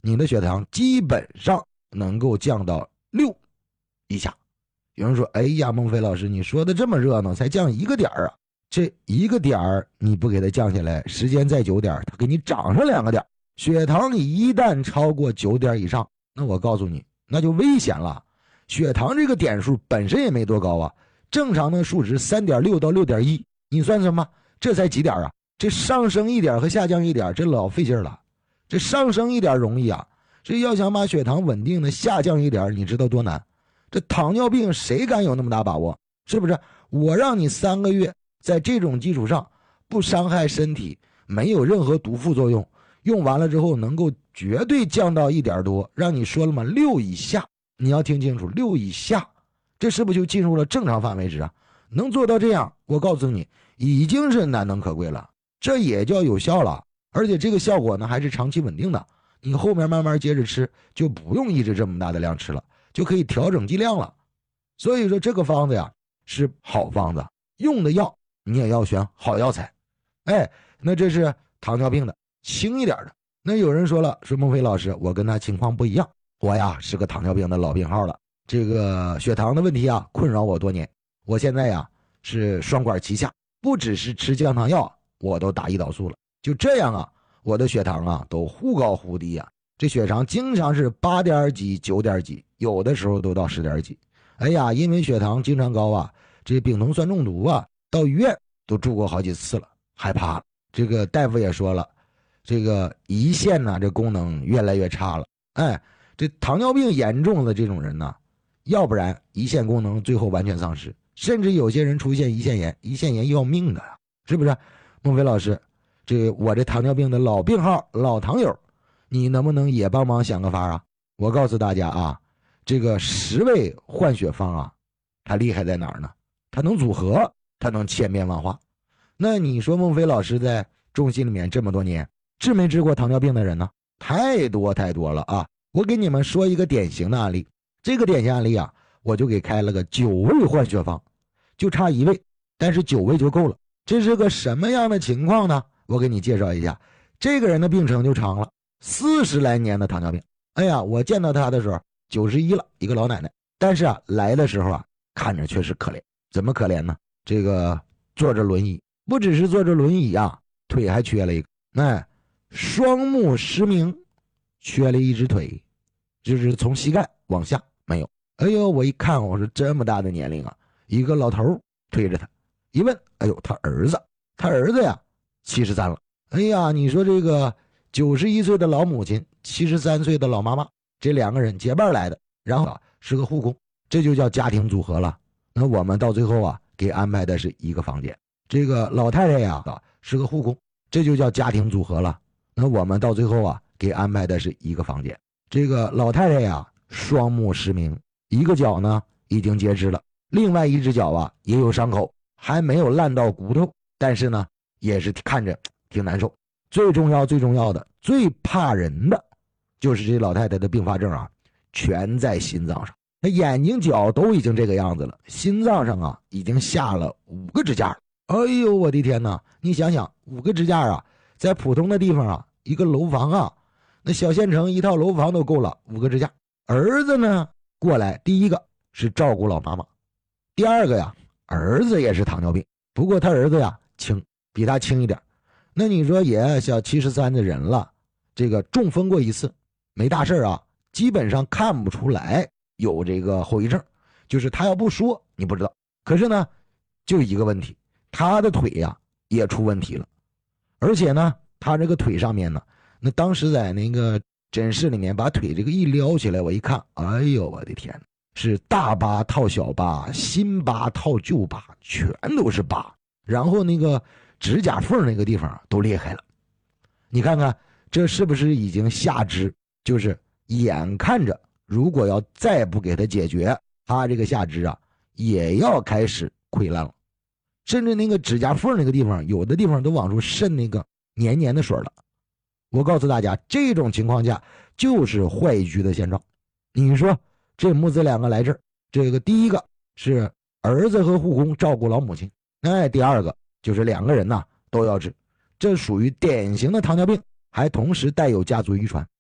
你的血糖基本上能够降到6以下。有人说，哎呀，孟非老师，你说的这么热闹，才降1个点啊，这1个点你不给它降下来，时间再久点，它给你涨上2个点。血糖一旦超过9点以上，那我告诉你，那就危险了。血糖这个点数本身也没多高啊，正常的数值 3.6 到 6.1， 你算什么？这才几点啊？这上升1点和下降1点，这老费劲了。这上升1点容易啊，这要想把血糖稳定的下降1点，你知道多难？这糖尿病谁敢有那么大把握？是不是？我让你3个月在这种基础上不伤害身体，没有任何毒副作用，用完了之后能够绝对降到1点多，让你说了吗？6以下，你要听清楚，6以下，这是不是就进入了正常范围值啊？能做到这样，我告诉你，已经是难能可贵了，这也叫有效了。而且这个效果呢还是长期稳定的，你后面慢慢接着吃，就不用一直这么大的量吃了，就可以调整剂量了。所以说这个方子呀是好方子，用的药你也要选好药材。哎，那这是糖尿病的轻一点的。那有人说了，说孟非老师，我跟他情况不一样，我呀是个糖尿病的老病号了，这个血糖的问题啊困扰我多年，我现在呀是双管齐下，不只是吃降糖药，我都打胰岛素了。就这样啊，我的血糖啊都忽高忽低啊，这血糖经常是8点几、9点几，有的时候都到10点几。哎呀，因为血糖经常高啊，这丙酮酸中毒啊，到医院都住过好几次了，害怕了。这个大夫也说了，这个胰腺呢，这功能越来越差了。哎，这糖尿病严重的这种人呢，要不然胰腺功能最后完全丧失，甚至有些人出现胰腺炎，胰腺炎要命的，是不是？孟非老师，我这糖尿病的老病号、老糖友，你能不能也帮忙想个法啊？我告诉大家啊，这个10味换血方啊，它厉害在哪儿呢？它能组合，它能千变万化。那你说孟非老师在中心里面这么多年，治没治过糖尿病的人呢？太多了啊！我给你们说一个典型的案例，这个典型案例啊，我就给开了个9味换血方，就差1味，但是9味就够了。这是个什么样的情况呢？我给你介绍一下，这个人的病程就长了，40来年的糖尿病。哎呀，我见到他的时候91了，一个老奶奶，但是啊，来的时候啊，看着确实可怜。怎么可怜呢？这个坐着轮椅，不只是坐着轮椅啊，腿还缺了一个，哎，双目失明，缺了一只腿，就是从膝盖往下没有。哎呦，我一看，我说这么大的年龄啊，一个老头推着他，一问，哎呦，他儿子呀73了。哎呀，你说这个91岁的老母亲，73岁的老妈妈，这2个人结伴来的，然后啊是个护工，这就叫家庭组合了。那我们到最后啊给安排的是一个房间，这个老太太呀是个护工，这就叫家庭组合了。那我们到最后啊给安排的是一个房间，这个老太太呀双目失明，一个脚呢已经截肢了，另外一只脚啊也有伤口，还没有烂到骨头，但是呢也是看着挺难受。最重要的，最怕人的就是这老太太的并发症啊全在心脏上，那眼睛脚都已经这个样子了，心脏上啊已经下了5个支架了。哎呦我的天哪，你想想5个支架啊，在普通的地方啊，一个楼房啊，那小县城一套楼房都够了5个支架。儿子呢过来，第一个是照顾老妈妈，第二个呀儿子也是糖尿病，不过他儿子呀轻，比他轻一点。那你说也小73的人了，这个中风过1次，没大事啊，基本上看不出来有这个后遗症，就是他要不说你不知道。可是呢就一个问题，他的腿呀也出问题了，而且呢他这个腿上面呢，那当时在那个诊室里面把腿这个一撩起来，我一看，哎呦我的天，是大疤套小疤，新疤套旧疤，全都是疤，然后那个指甲缝那个地方都裂开了。你看看这是不是已经下肢，就是眼看着如果要再不给他解决，他这个下肢啊也要开始溃烂了，甚至那个指甲缝那个地方，有的地方都往出渗那个黏黏的水了。我告诉大家，这种情况下就是坏疽的现状。你说这母子2个来这儿，这个第一个是儿子和护工照顾老母亲，哎，第二个就是2个人呐都要治，这属于典型的糖尿病，还同时带有家族遗传。